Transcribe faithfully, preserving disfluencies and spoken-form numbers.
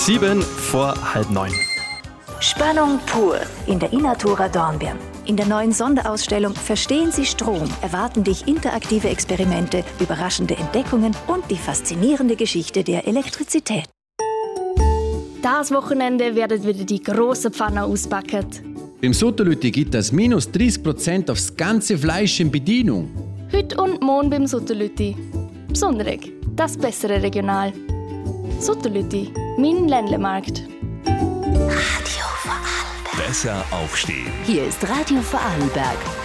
Sieben vor halb neun. Spannung pur in der Innatura Dornbirn. In der neuen Sonderausstellung Verstehen Sie Strom erwarten dich interaktive Experimente, überraschende Entdeckungen und die faszinierende Geschichte der Elektrizität. Das Wochenende werden wieder die grossen Pfannen ausgepackt. Beim Sotolütti gibt es minus dreißig Prozent aufs ganze Fleisch in Bedienung. Heute und morgen beim Sotolütti. Besonderig, das bessere Regional. Sotolütti, mein Ländlemarkt. Radio Vorarlberg. Besser aufstehen. Hier ist Radio Vorarlberg.